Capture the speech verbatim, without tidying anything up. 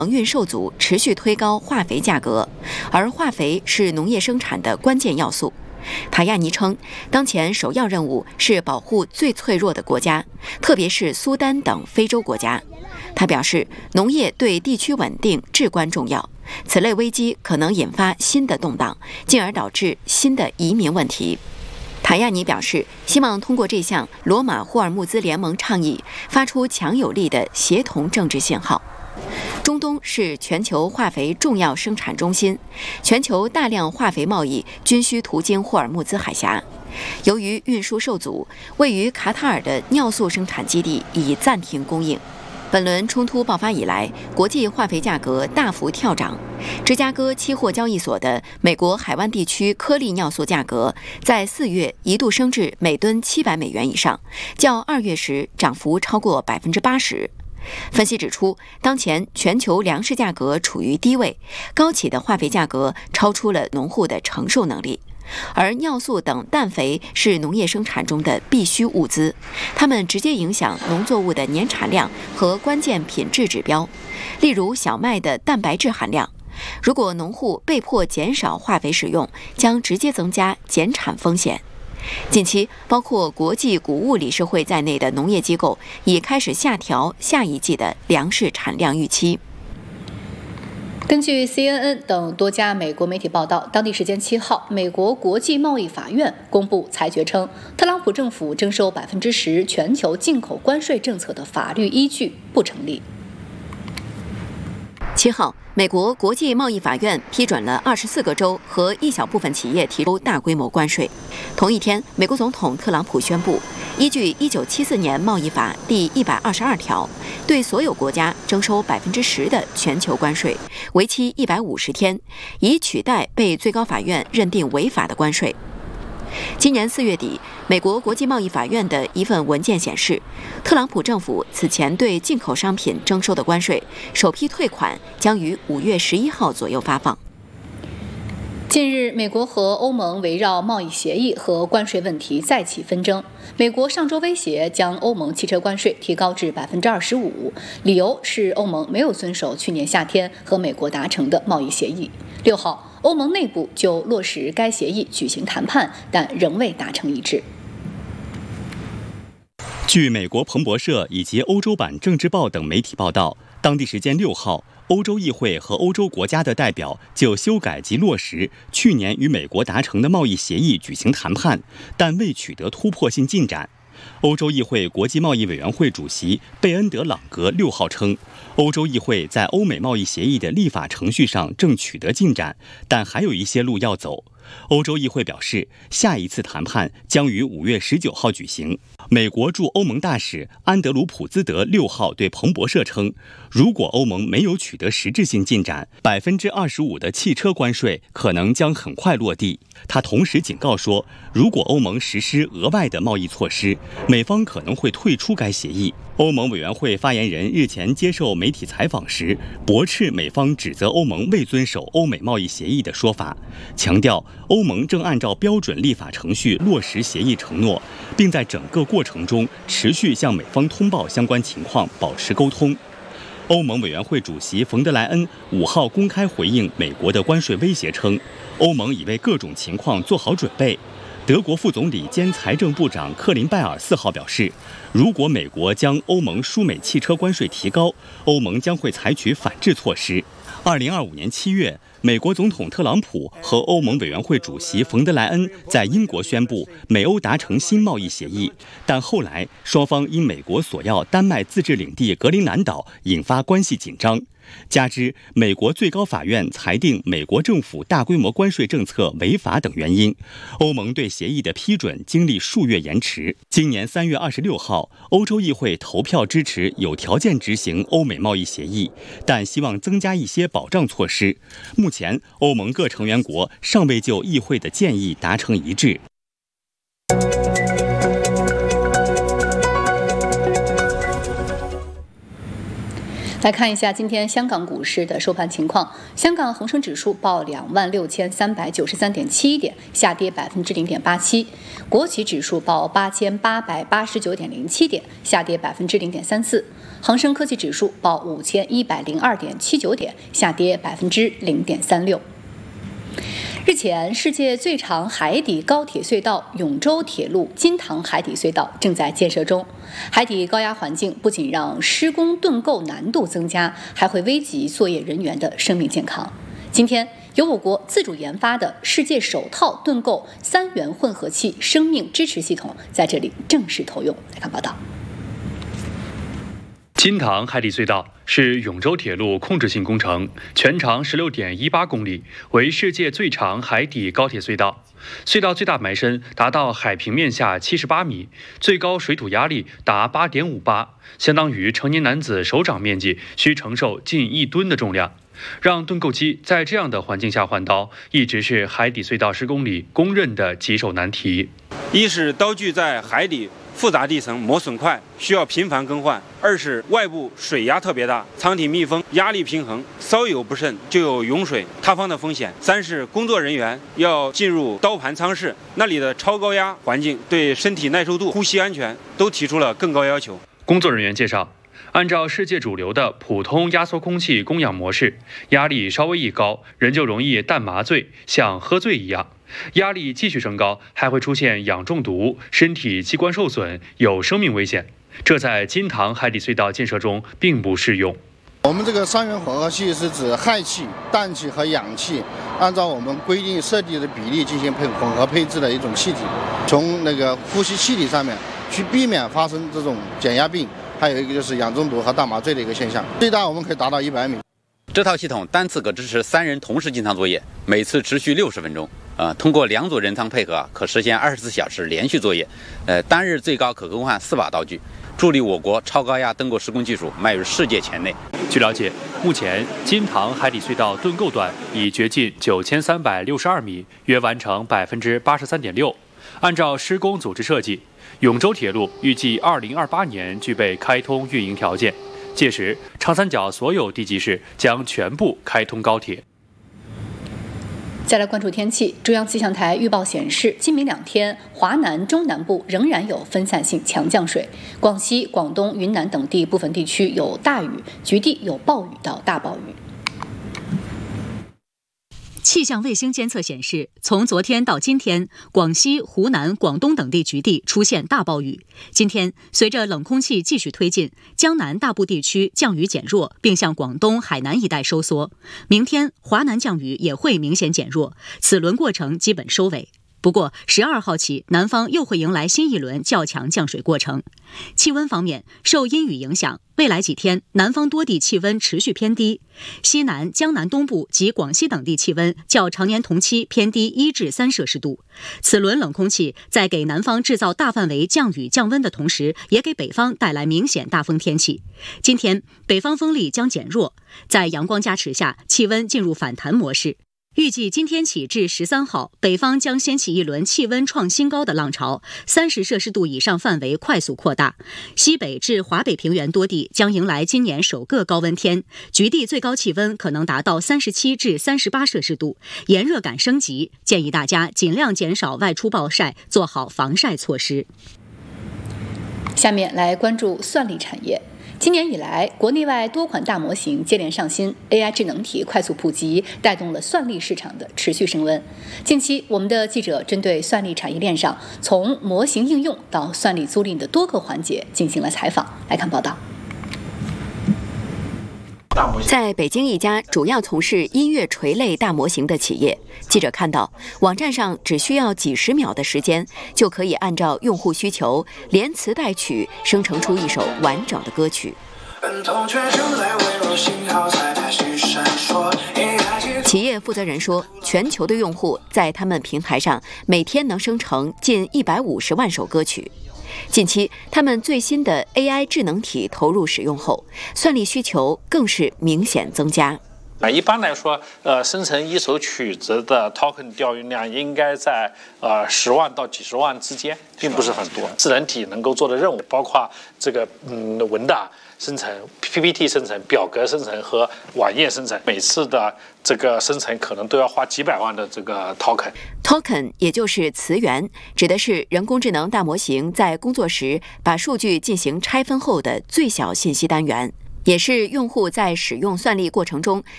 航运受阻，持续推高化肥价格，而化肥是农业生产的关键要素。塔亚尼称，当前首要任务是保护最脆弱的国家，特别是苏丹等非洲国家。他表示，农业对地区稳定至关重要，此类危机可能引发新的动荡，进而导致新的移民问题。塔亚尼表示，希望通过这项罗马霍尔木兹联盟倡议，发出强有力的协同政治信号。中东是全球化肥重要生产中心，全球大量化肥贸易均需途经霍尔木兹海峡。由于运输受阻，位于卡塔尔的尿素生产基地已暂停供应。本轮冲突爆发以来，国际化肥价格大幅跳涨。芝加哥期货交易所的美国海湾地区颗粒尿素价格在四月一度升至每吨七百美元以上，较二月时涨幅超过百分之八十。分析指出，当前全球粮食价格处于低位，高企的化肥价格超出了农户的承受能力。而尿素等氮肥是农业生产中的必需物资，它们直接影响农作物的年产量和关键品质指标，例如小麦的蛋白质含量。如果农户被迫减少化肥使用，将直接增加减产风险。近期，包括国际谷物理事会在内的农业机构已开始下调下一季的粮食产量预期。 根据 C N N 等多家美国媒体报道，当地时间七号，美国国际贸易法院公布裁决称，特朗普政府征收百分之十全球进口关税政策的法律依据不成立。 七号，美国国际贸易法院批准了二十四个州和一小部分企业提出大规模关税。同一天，美国总统特朗普宣布，依据一九七四年贸易法第一百二十二条，对所有国家征收百分之十的全球关税，为期一百五十天，以取代被最高法院认定违法的关税。今年四月底，美国国际贸易法院的一份文件显示，特朗普政府此前对进口商品征收的关税，首批退款将于五月十一号左右发放。 近日，美国和欧盟围绕贸易协议和关税问题再起纷争。美国上周威胁将欧盟汽车关税提高至百分之二十五，理由是欧盟没有遵守去年夏天和美国达成的贸易协议。六号，欧盟内部就落实该协议举行谈判，但仍未达成一致。 据美国彭博社以及欧洲版政治报等媒体报道，当地时间六号，欧洲议会和欧洲国家的代表就修改及落实去年与美国达成的贸易协议举行谈判，但未取得突破性进展。欧洲议会国际贸易委员会主席贝恩德朗格六号称，欧洲议会在欧美贸易协议的立法程序上正取得进展，但还有一些路要走。欧洲议会表示，下一次谈判将于五月十九号举行。美国驻欧盟大使安德鲁普兹德六号对彭博社称，如果欧盟没有取得实质性进展，百分之二十五的汽车关税可能将很快落地。他同时警告说，如果欧盟实施额外的贸易措施，美方可能会退出该协议。欧盟委员会发言人日前接受媒体采访时，驳斥美方指责欧盟未遵守欧美贸易协议的说法，强调欧盟正按照标准立法程序落实协议承诺，并在整个过程中持续向美方通报相关情况，保持沟通。欧盟委员会主席冯德莱恩五号公开回应美国的关税威胁称，欧盟已为各种情况做好准备。德国副总理兼财政部长克林拜尔四号表示，如果美国将欧盟输美汽车关税提高，欧盟将会采取反制措施。二零二五年七月，美国总统特朗普和欧盟委员会主席冯德莱恩在英国宣布美欧达成新贸易协议，但后来双方因美国索要丹麦自治领地格陵兰岛引发关系紧张。加之美国最高法院裁定美国政府大规模关税政策违法等原因，欧盟对协议的批准经历数月延迟。今年三月二十六号，欧洲议会投票支持有条件执行欧美贸易协议，但希望增加一些保障措施。目前，欧盟各成员国尚未就议会的建议达成一致。 来看一下今天香港股市的收盘情况。香港恒生指数报两万六千三百九十三点七一点，下跌百分之零点八七；国企指数报八千八百八十九点零七点，下跌百分之零点三四； 恒生科技指数报五千一百零二点七九点，下跌百分之零点三六。日前，世界最长海底高铁隧道永州铁路金塘海底隧道正在建设中。海底高压环境不仅让施工盾构难度增加，还会危及作业人员的生命健康。今天，由我国自主研发的世界首套盾构三元混合气生命支持系统在这里正式投用。来看报道。 金塘海底隧道是永州铁路控制性工程，全长 十六点一八公里，为世界最长海底高铁隧道。隧道最大埋深达到海平面下七十八米，最高水土压力达 八点五八，相当于成年男子手掌面积需承受近一吨的重量。让盾构机在这样的环境下换刀，一直是海底隧道施工里公认的棘手难题。 一是刀具在海底复杂地层磨损快，需要频繁更换；二是外部水压特别大，舱体密封，压力平衡，稍有不慎就有涌水塌方的风险；三是工作人员要进入刀盘舱室，那里的超高压环境对身体耐受度、呼吸安全都提出了更高要求。 工作人员介绍，按照世界主流的普通压缩空气供氧模式，压力稍微一高，人就容易淡麻醉，像喝醉一样。压力继续升高，还会出现氧中毒，身体器官受损，有生命危险。这在金塘海底隧道建设中并不适用。 我们这个三元混合气是指氦气、氮气和氧气，按照我们规定设计的比例进行配混合配置的一种气体，从那个呼吸气体上面去避免发生这种减压病，还有一个就是氧中毒和大麻醉的一个现象。最大我们可以达到一百米。 这套系统单次可支持三人同时进舱作业，每次持续六十分钟。呃，通过两组人舱配合，可实现二十四小时连续作业。呃，单日最高可更换四把刀具，助力我国超高压盾构施工技术迈入世界前列。 据了解，目前金塘海底隧道盾构段已掘进九千三百六十二米，约完成百分之八十三点六。按照施工组织设计，永州铁路预计二零二八年具备开通运营条件，届时长三角所有地级市将全部开通高铁。 再来关注天气，中央气象台预报显示，今明两天华南中南部仍然有分散性强降水，广西、广东、云南等地部分地区有大雨，局地有暴雨到大暴雨。 气象卫星监测显示，从昨天到今天，广西、湖南、广东等地局地出现大暴雨。今天，随着冷空气继续推进，江南大部地区降雨减弱，并向广东、海南一带收缩。明天，华南降雨也会明显减弱，此轮过程基本收尾。不过，十二号起，南方又会迎来新一轮较强降水过程。气温方面，受阴雨影响，未来几天南方多地气温持续偏低，西南、江南东部及广西等地气温较常年同期偏低一至三摄氏度。此轮冷空气在给南方制造大范围降雨降温的同时，也给北方带来明显大风天气。今天，北方风力将减弱，在阳光加持下，气温进入反弹模式。预计今天起至十三号，北方将掀起一轮气温创新高的浪潮，三十摄氏度以上范围快速扩大。西北至华北平原多地将迎来今年首个高温天，局地最高气温可能达到三十七至三十八摄氏度，炎热感升级，建议大家尽量减少外出暴晒，做好防晒措施。 下面来关注算力产业。今年以来，国内外多款大模型接连上新 ，A I 智能体快速普及，带动了算力市场的持续升温。近期，我们的记者针对算力产业链上从模型应用到算力租赁的多个环节进行了采访，来看报道。 在北京一家主要从事音乐锤类大模型的企业，记者看到网站上只需要几十秒的时间，就可以按照用户需求连词带曲生成出一首完整的歌曲。企业负责人说，全球的用户在他们平台上每天能生成近一百五十万首歌曲。近期，他们最新的 A I 智能体投入使用后，算力需求更是明显增加。 啊，一般来说，呃，生成一首曲子的 token 调用量应该在呃十万到几十万之间，并不是很多。智能体能够做的任务，包括这个嗯文档生成、P P T 生成、表格生成和网页生成，每次的这个生成可能都要花几百万的这个 token。token 也就是词源，指的是人工智能大模型在工作时把数据进行拆分后的最小信息单元。也是用户在使用算力过程中